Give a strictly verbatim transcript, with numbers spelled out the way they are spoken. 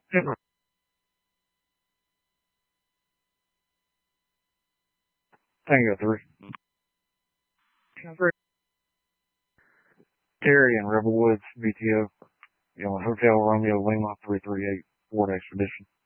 Tango three. Terry and Rebel Woods, B T O. You know, Hotel Romeo Lima three three eight Ford Expedition.